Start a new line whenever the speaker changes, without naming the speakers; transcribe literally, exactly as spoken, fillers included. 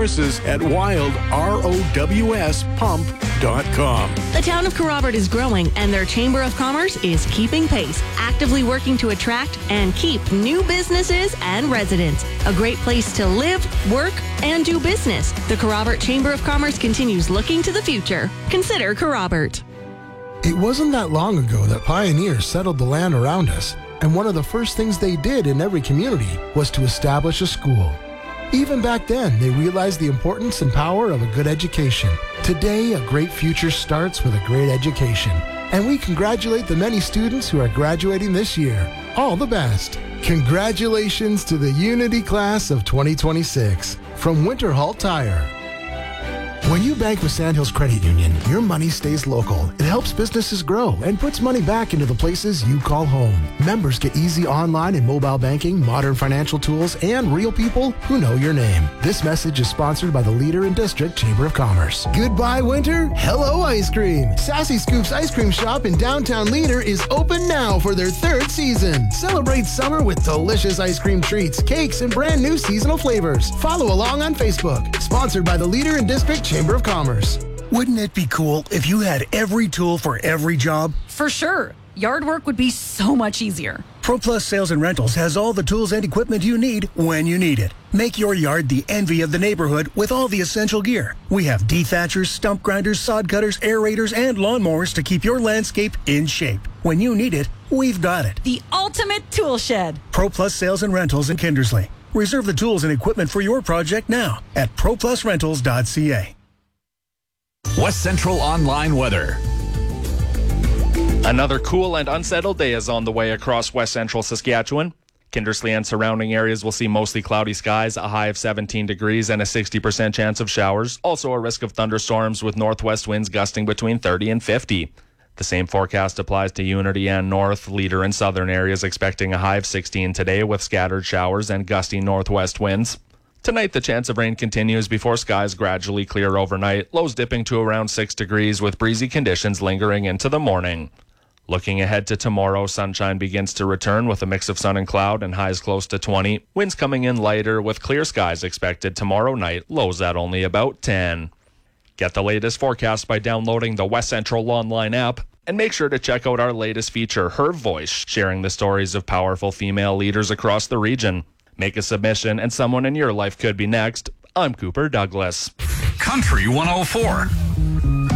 sources at wild rows pump dot com.
The town of Kerrobert is growing, and their Chamber of Commerce is keeping pace, actively working to attract and keep new businesses and residents. A great place to live, work, and do business. The Kerrobert Chamber of Commerce continues looking to the future. Consider Kerrobert.
It wasn't that long ago that pioneers settled the land around us, and one of the first things they did in every community was to establish a school. Even back then, they realized the importance and power of a good education. Today, a great future starts with a great education, and we congratulate the many students who are graduating this year. All the best. Congratulations to the Unity Class of twenty twenty-six from Winterhall Tire. When you bank with Sandhills Credit Union, your money stays local. It helps businesses grow and puts money back into the places you call home. Members get easy online and mobile banking, modern financial tools, and real people who know your name. This message is sponsored by the Leader and District Chamber of Commerce. Goodbye, winter. Hello, ice cream. Sassy Scoops Ice Cream Shop in downtown Leader is open now for their third season. Celebrate summer with delicious ice cream treats, cakes, and brand new seasonal flavors. Follow along on Facebook. Sponsored by the Leader and District Chamber of Commerce.
Wouldn't it be cool if you had every tool for every job?
For sure. Yard work would be so much easier.
ProPlus Sales and Rentals has all the tools and equipment you need when you need it. Make your yard the envy of the neighborhood with all the essential gear. We have dethatchers, stump grinders, sod cutters, aerators, and lawnmowers to keep your landscape in shape. When you need it, we've got it.
The ultimate tool shed.
ProPlus Sales and Rentals in Kindersley. Reserve the tools and equipment for your project now at pro plus rentals dot c a.
West Central Online weather.
Another cool and unsettled day is on the way across West Central Saskatchewan. Kindersley and surrounding areas will see mostly cloudy skies, a high of seventeen degrees, and a sixty percent chance of showers. Also a risk of thunderstorms with northwest winds gusting between thirty and fifty. The same forecast applies to Unity and North, Leader, and southern areas, expecting a high of sixteen today with scattered showers and gusty northwest winds. Tonight, the chance of rain continues before skies gradually clear overnight, lows dipping to around six degrees with breezy conditions lingering into the morning. Looking ahead to tomorrow, sunshine begins to return with a mix of sun and cloud and highs close to twenty. Winds coming in lighter with clear skies expected tomorrow night, lows at only about ten. Get the latest forecast by downloading the West Central Online app, and make sure to check out our latest feature, Her Voice, sharing the stories of powerful female leaders across the region. Make a submission and someone in your life could be next. I'm Cooper Douglas.
Country one oh four.